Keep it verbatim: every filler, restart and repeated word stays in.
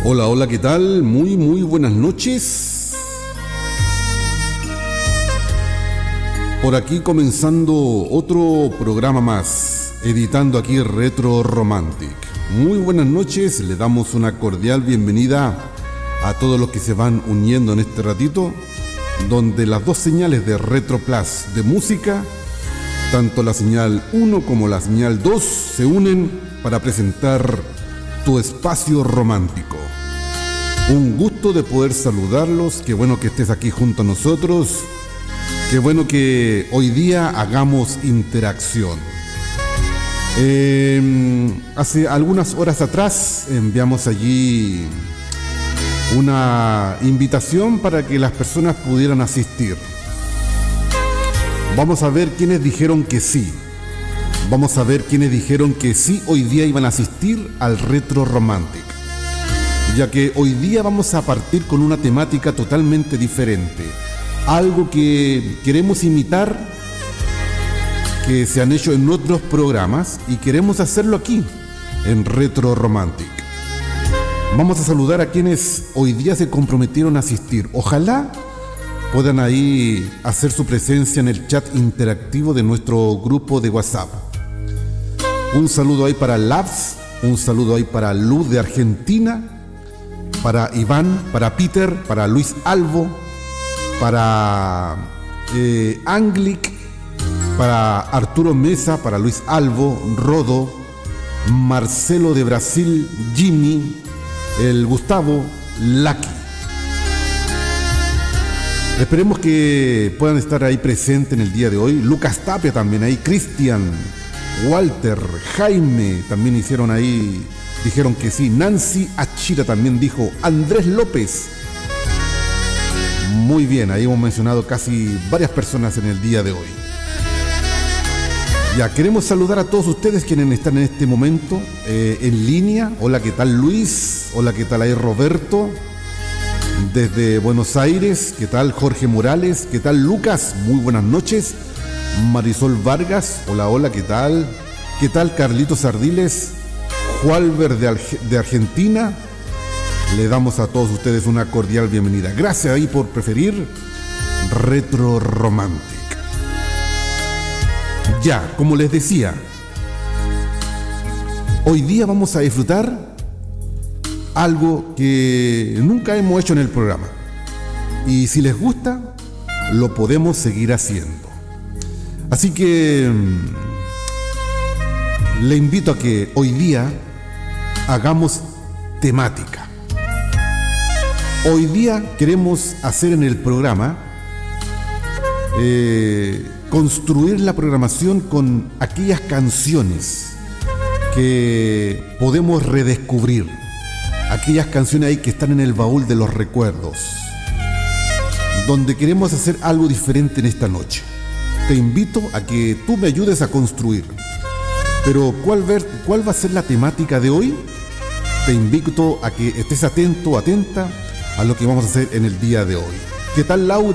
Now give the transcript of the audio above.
Hola, hola, ¿qué tal? Muy, muy buenas noches. Por aquí comenzando otro programa más, editando aquí Retro Romantic. Muy buenas noches, le damos una cordial bienvenida a todos los que se van uniendo en este ratito, donde las dos señales de Retro Plus de música, tanto la señal uno como la señal dos, se unen para presentar tu espacio romántico. Un gusto de poder saludarlos, qué bueno que estés aquí junto a nosotros, qué bueno que hoy día hagamos interacción. Eh, hace algunas horas atrás enviamos allí una invitación para que las personas pudieran asistir. Vamos a ver quiénes dijeron que sí. Vamos a ver quiénes dijeron que sí hoy día iban a asistir al Retro Romantic, ya que hoy día vamos a partir con una temática totalmente diferente, algo que queremos imitar, que se han hecho en otros programas y queremos hacerlo aquí en Retro Romantic. Vamos a saludar a quienes hoy día se comprometieron a asistir. Ojalá puedan ahí hacer su presencia en el chat interactivo de nuestro grupo de WhatsApp. Un saludo ahí para Labs, un saludo ahí para Luz de Argentina, para Iván, para Peter, para Luis Alvo, para eh, Anglic, para Arturo Mesa, para Luis Alvo, Rodo, Marcelo de Brasil, Jimmy, el Gustavo, Lucky. Esperemos que puedan estar ahí presentes en el día de hoy. Lucas Tapia también ahí, Cristian, Walter, Jaime también hicieron ahí, dijeron que sí. Nancy Achira también dijo. Andrés López. Muy bien, ahí hemos mencionado casi varias personas en el día de hoy. Ya, queremos saludar a todos ustedes quienes están en este momento eh, en línea. Hola, ¿qué tal Luis? Hola, ¿qué tal ahí Roberto? Desde Buenos Aires, ¿qué tal Jorge Morales? ¿Qué tal Lucas? Muy buenas noches. Marisol Vargas, hola, hola, ¿qué tal? ¿Qué tal Carlitos Ardiles? Jualver de, Arge- de Argentina. Le damos a todos ustedes una cordial bienvenida. Gracias ahí por preferir Retro Romantic. Ya, como les decía, hoy día vamos a disfrutar algo que nunca hemos hecho en el programa. Y si les gusta, lo podemos seguir haciendo. Así que mmm, le invito a que hoy día hagamos temática. Hoy día queremos hacer en el programa eh, construir la programación con aquellas canciones que podemos redescubrir, aquellas canciones ahí que están en el baúl de los recuerdos, donde queremos hacer algo diferente en esta noche. Te invito a que tú me ayudes a construir. Pero ¿cuál, ver, cuál va a ser la temática de hoy? Te invito a que estés atento, atenta a lo que vamos a hacer en el día de hoy. ¿Qué tal, Laura?